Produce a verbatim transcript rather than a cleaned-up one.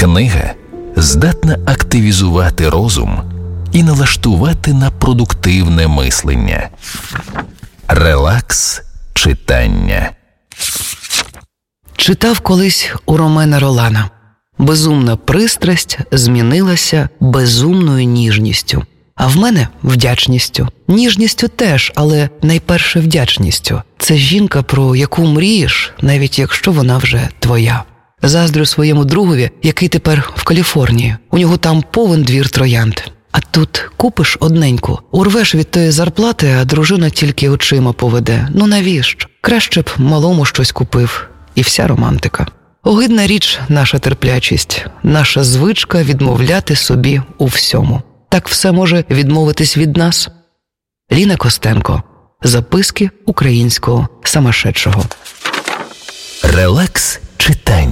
Книга здатна активізувати розум і налаштувати на продуктивне мислення. Релакс читання. Читав колись у Ромена Ролана. Безумна пристрасть змінилася безумною ніжністю. А в мене вдячністю. Ніжністю теж, але найперше вдячністю. Це жінка, про яку мрієш, навіть якщо вона вже твоя. Заздрю своєму другові, який тепер в Каліфорнії. У нього там повен двір троянд. А тут купиш одненьку, урвеш від тої зарплати, а дружина тільки очима поведе. Ну навіщо? Краще б малому щось купив. І вся романтика. Огидна річ наша терплячість, наша звичка відмовляти собі у всьому. Так все може відмовитись від нас? Ліна Костенко. Записки українського самошедшого. Релакс читання.